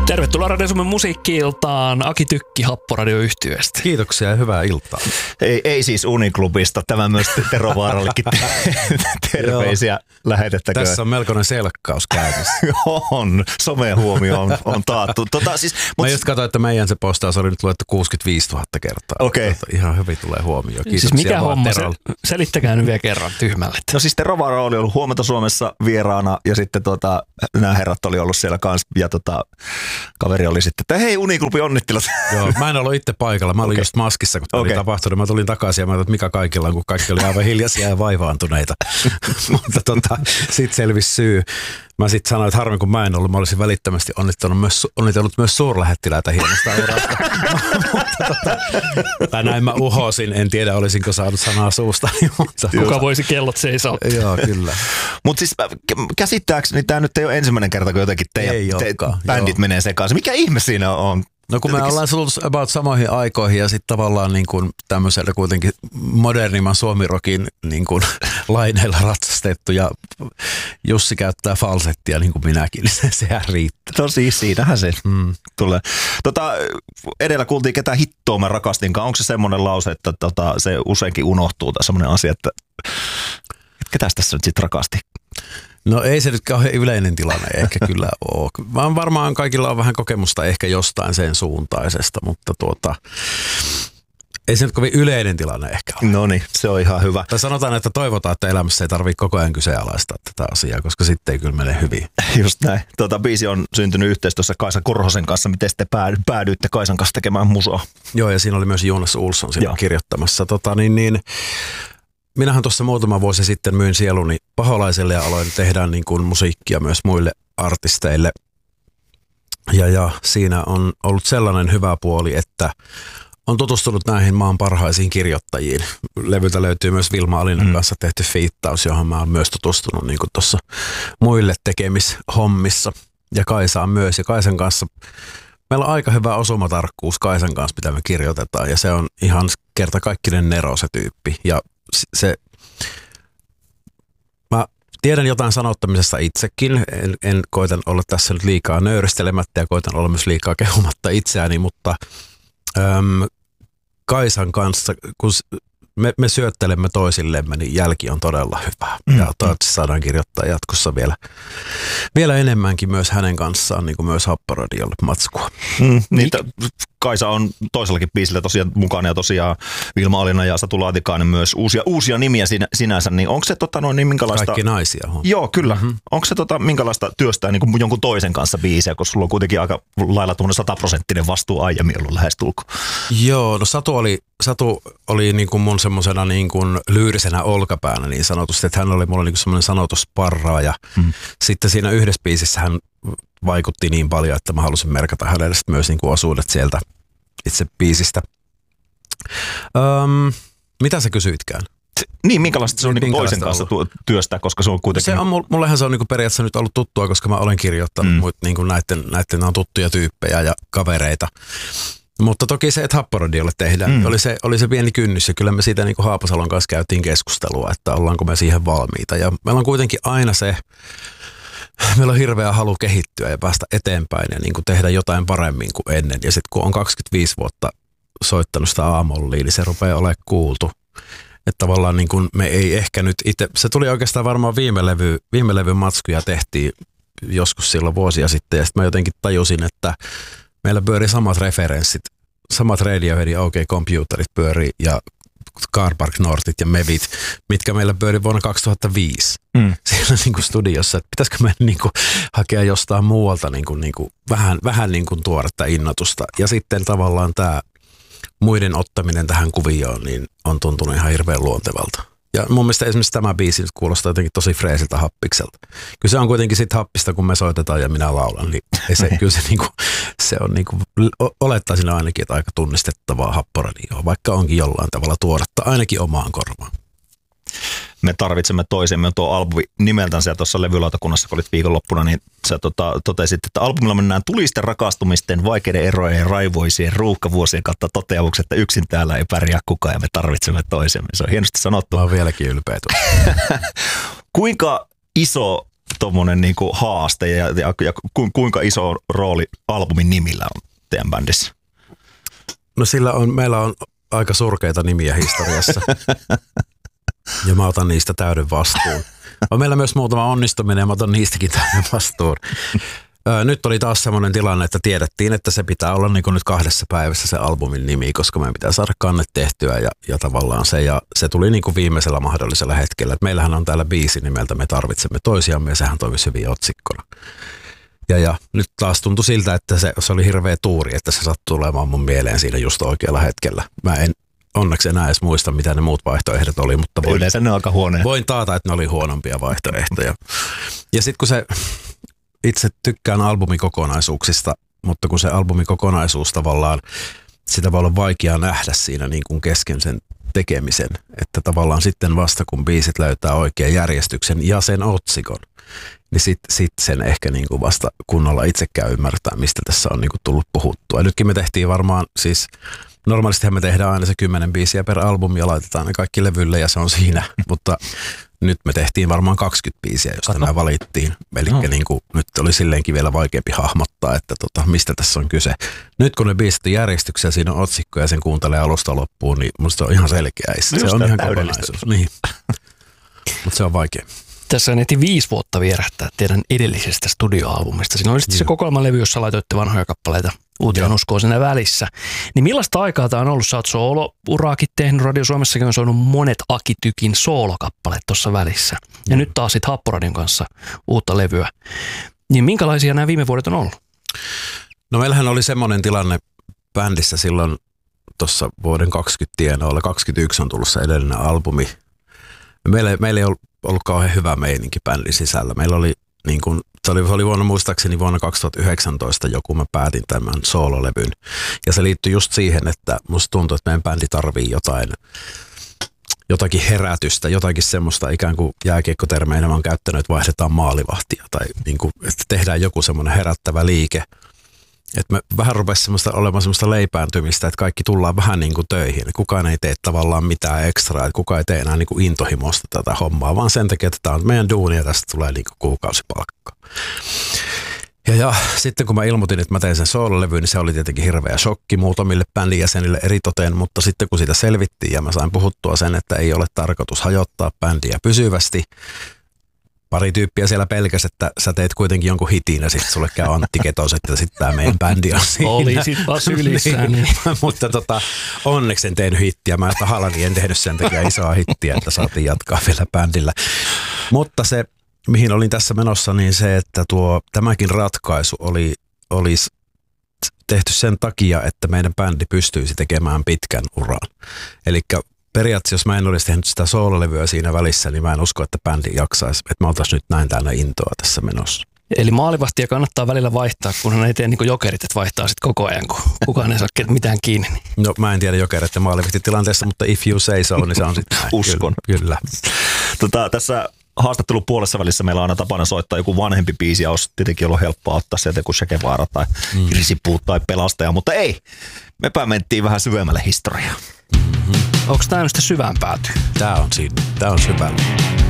Tervetuloa Radio Suomen musiikki-iltaan. Aki Tykki Happoradio-yhtyeestä. Kiitoksia ja hyvää iltaa. Ei siis Uniklubista. Tämä myös Tero Vaarallekin terveisiä lähetettäköön. Tässä on melkoinen selkkaus käynnissä. On. Someen huomio on taattu. Mä just katsoin, että meidän se postaus oli nyt luettu 65 000 kertaa. Okei. Ihan hyvin tulee huomio. Kiitoksia siis mikä homma? Selittäkää nyt vielä kerran tyhmälle. No siis Tero Vaara oli ollut Huomenta Suomessa vieraana ja sitten nämä herrat oli ollut siellä kanssa ja kaveri oli sitten, että hei Uniklubi onnittelut. Joo, mä en ollut itse paikalla. Mä olin just maskissa, kun oli tapahtunut. Mä tulin takaisin ja mä ajattelin, että mikä kaikilla on, kun kaikki oli aivan hiljaisia ja vaivaantuneita. Mutta sit selvisi syy. Mä sitten sanoin, että harmi kun mä en ollut, mä olisin välittömästi onnitellut myös suurlähettiläitä hienosta urasta. Tai näin mä uhosin, en tiedä olisinko saanut sanaa suusta. Kuka voisi kellot seisoo? Joo, kyllä. Mutta siis käsittääkseni tämä nyt ei ole ensimmäinen kerta, kun jotenkin teidän bändit menee sekaisin. Mikä ihme siinä on? No kun me ollaan tullut about samoihin aikoihin ja sitten tavallaan niin kuin tämmöisellä kuitenkin modernimman suomirokin niin kuin laineilla ratsastettu ja Jussi käyttää falsettia niin kuin minäkin, niin sehän riittää. No siis siinähän se tulee. Edellä kuultiin ketä hittoa mä rakastinkaan. Onko se semmoinen lause, että se useinkin unohtuu tai semmoinen asia, että ketäs tässä nyt sitten rakasti? No ei se nyt kauhean yleinen tilanne ehkä kyllä ole. Vaan varmaan kaikilla on vähän kokemusta ehkä jostain sen suuntaisesta, mutta ei se nyt kovin yleinen tilanne ehkä ole. No niin, se on ihan hyvä. Tai sanotaan, että toivotaan, että elämässä ei tarvitse koko ajan kyseenalaistaa tätä asiaa, koska sitten ei kyllä mene hyvin. Just näin. Biisi on syntynyt yhteistyössä Kaisa Korhosen kanssa. Miten te päädyitte Kaisan kanssa tekemään musoa? Joo, ja siinä oli myös Jonas Olsson siinä kirjoittamassa. Minähän tuossa muutama vuosi sitten myin sieluni Paholaiselle ja aloin tehdä niin kuin musiikkia myös muille artisteille. Ja siinä on ollut sellainen hyvä puoli, että on tutustunut näihin maan parhaisiin kirjoittajiin. Levyltä löytyy myös Vilma Alinan kanssa tehty fiittaus, johon mä oon myös tutustunut niin kuin tuossa muille tekemishommissa. Ja Kaisaan myös. Ja Kaisan kanssa meillä on aika hyvä osumatarkkuus Kaisan kanssa, mitä me kirjoitetaan. Ja se on ihan kertakaikkinen nero se tyyppi. Ja mä tiedän jotain sanottamisesta itsekin, en koitan olla tässä nyt liikaa nöyristelemättä ja koitan olla myös liikaa kehumatta itseäni, mutta Kaisan kanssa, kun me syöttelemme toisillemme, niin jälki on todella hyvä. Ja toivottavasti saadaan kirjoittaa jatkossa vielä enemmänkin myös hänen kanssaan, niin kuin myös Happoradiolle matskua. Kaisa on toisellakin biisillä tosiaan mukana ja tosiaan Vilma Alina ja Satu Laatikainen myös uusia nimiä sinänsä. Niin onko se niin minkälaista... Kaikki naisia. Joo, kyllä. Onko se minkälaista työstää niin kuin jonkun toisen kanssa biisiä, koska sulla on kuitenkin aika lailla 100% vastuu aiemmin ollut lähestulkoon? Joo, no Satu oli niin kuin mun semmosena niin kuin lyyrisenä olkapäänä niin sanotusti, että hän oli mulla niin kuin semmoinen sanotusparraa ja sitten siinä yhdessä biisissä hän vaikutti niin paljon, että mä halusin merkata hänelle myös niin kuin osuudet sieltä itse biisistä. Mitä sä kysyitkään? Niin, minkälaista se on niin toisen kanssa työstää, koska se on kuitenkin... Mullehan se on niin kuin periaatteessa nyt ollut tuttua, koska mä olen kirjoittanut niin kuin näiden on tuttuja tyyppejä ja kavereita. Mutta toki se, että Happoradiolle tehdään, oli se pieni kynnys ja kyllä me siitä niin kuin Haapasalon kanssa käytiin keskustelua, että ollaanko me siihen valmiita. Ja meillä on kuitenkin aina meillä on hirveä halu kehittyä ja päästä eteenpäin ja niin kuin tehdä jotain paremmin kuin ennen. Ja sitten kun on 25 vuotta soittanut sitä aamollia, niin se rupeaa olemaan kuultu. Että tavallaan niin kuin me ei ehkä nyt itse, se tuli oikeastaan varmaan viime levyn matskuja tehtiin joskus silloin vuosia sitten ja sitten mä jotenkin tajusin, että meillä pyörii samat referenssit, samat Radioheadin OK Computerit pyörii ja Car Park Northit ja Mevit, mitkä meillä pyörii vuonna 2005 siellä niin kuin studiossa. Että pitäisikö meidän niin kuin hakea jostain muualta niin kuin vähän niin kuin tuoretta innotusta. Ja sitten tavallaan tämä muiden ottaminen tähän kuvioon niin on tuntunut ihan hirveän luontevalta. Ja mun mielestä esimerkiksi tämä biisi nyt kuulostaa jotenkin tosi freesiltä happikselta. Kyllä se on kuitenkin sit happista, kun me soitetaan ja minä laulan, niin kyllä se on niinku, olettaisin ainakin, että aika tunnistettavaa Happoradioa, vaikka onkin jollain tavalla tuoretta, ainakin omaan korvaan. Me tarvitsemme toisemme. Tuo albumi nimeltänsä ja tuossa levylautakunnassa, kun olit viikonloppuna, niin sä totesit, että albumilla mennään tulisten rakastumisten, vaikeiden erojen ja raivoisien ruuhkavuosien kautta toteamukset, että yksin täällä ei pärjää kukaan ja me tarvitsemme toisemme. Se on hienosti sanottu. Mä oon vieläkin ylpeä. Kuinka iso tommonen niinku haaste ja kuinka iso rooli albumin nimillä on teidän bändissä? No meillä on aika surkeita nimiä historiassa ja mä otan niistä täyden vastuun. On meillä myös muutama onnistuminen ja mä otan niistäkin täyden vastuun. Nyt oli taas semmoinen tilanne, että tiedettiin, että se pitää olla niin kuin nyt 2 päivässä se albumin nimi, koska meidän pitää saada kanne tehtyä ja tavallaan se. Ja se tuli niin kuin viimeisellä mahdollisella hetkellä. Et meillähän on täällä biisi nimeltä Me tarvitsemme toisiamme ja sehän toimisi hyvin otsikkona. Ja nyt taas tuntui siltä, että se oli hirveä tuuri, että se sattui tulemaan mun mieleen siinä just oikealla hetkellä. Mä en onneksi enää edes muista, mitä ne muut vaihtoehdot oli, mutta yleensä ne on aika huonoja. Voin taata, että ne oli huonompia vaihtoehtoja. Ja sitten kun se, itse tykkään albumikokonaisuuksista, mutta kun se albumikokonaisuus tavallaan, sitä voi olla vaikea nähdä siinä niin kuin kesken sen tekemisen, että tavallaan sitten vasta kun biisit löytää oikean järjestyksen ja sen otsikon, niin sit sen ehkä niin kuin vasta kunnolla itsekään ymmärtää, mistä tässä on niin kuin tullut puhuttua. Ja nytkin me tehtiin varmaan, siis normaalistihan me tehdään aina se 10 biisiä per albumi ja laitetaan ne kaikki levylle ja se on siinä, mutta nyt me tehtiin varmaan 20 biisiä, josta nämä valittiin. Eli niin kuin, nyt oli silleenkin vielä vaikeampi hahmottaa, että mistä tässä on kyse. Nyt kun ne biisit on järjestyksessä, siinä on otsikko ja sen kuuntelee alusta loppuun, niin musta on ihan selkeä. Se on ihan kokonaisuus. Niin. Mutta se on vaikea. Tässä on 5 vuotta vierähtää teidän edellisestä studioalbumista. Siinä oli sitten se kokoelmalevy, jossa laitoitte vanhoja kappaleita uuteen uskoon siinä välissä. Niin millaista aikaa tämä on ollut? Sä oot soolo-uraakin tehnyt, Radio Suomessakin on soinut monet Aki Tykin soolokappaleet tuossa välissä. Ja nyt taas sitten Happoradion kanssa uutta levyä. Niin minkälaisia nämä viime vuodet on ollut? No meillähän oli semmoinen tilanne bändissä silloin tuossa vuoden 20 tienoilla. 21 on tullut se edellinen albumi. Meillä ei ollut kauhean hyvä meininki bändin sisällä. Meillä oli niin kuin, se oli muistaakseni vuonna 2019 joku, mä päätin tämän soololevyn. Ja se liittyi just siihen, että musta tuntuu, että meidän bändi tarvii jotakin herätystä, jotakin semmoista ikään kuin jääkiekkotermeinä mä oon käyttänyt, että vaihdetaan maalivahtia tai niin kuin, että tehdään joku semmoinen herättävä liike. Että me vähän rupesi olemaan semmoista leipääntymistä, että kaikki tullaan vähän niin kuin töihin. Kukaan ei tee tavallaan mitään ekstraa, että kukaan ei tee enää niin kuin intohimosta tätä hommaa, vaan sen takia, että tämä on meidän duuni ja tästä tulee niin kuin kuukausipalkka. Ja sitten kun mä ilmoitin, että mä tein sen soololevyyn, niin se oli tietenkin hirveä shokki muutamille bändin jäsenille eritoten, mutta sitten kun sitä selvittiin ja mä sain puhuttua sen, että ei ole tarkoitus hajottaa bändiä pysyvästi, pari tyyppiä siellä pelkäsi, että sä teet kuitenkin jonkun hitin ja sitten sulle käy Antti Ketos, että sitten tämä meidän bändi on siinä. Oli sitten sylissä. Niin. Mutta onneksi en tehnyt hittiä. Mä tahallani en tehnyt sen takia isoa hittiä, että saatiin jatkaa vielä bändillä. Mutta se, mihin olin tässä menossa, niin se, että tämäkin ratkaisu olisi tehty sen takia, että meidän bändi pystyisi tekemään pitkän uran. Elikkä periaatteessa, jos mä en olisi tehnyt sitä soololevyä siinä välissä, niin mä en usko, että bändi jaksaisi, että mä oltaisiin nyt näin täynnä intoa tässä menossa. Eli maalivahtia kannattaa välillä vaihtaa, kunhan ei tee niin kuin Jokerit, että vaihtaa sitten koko ajan, kun kukaan ei saa mitään kiinni. No mä en tiedä Jokerit ja maalivahtitilanteessa, mutta if you say so, niin se on sitten näin. Uskon. Kyllä. Tässä haastattelun puolessa välissä meillä on aina tapana soittaa joku vanhempi biisi, ja olisi tietenkin ollut helppoa ottaa sieltä joku Che tai Hirsipuut tai Pelastaja, mutta ei. Mepä mentiin vähän syvemmälle historiaan. Onko tämä nyt sitä syvään päätyä? Tämä on syvällä.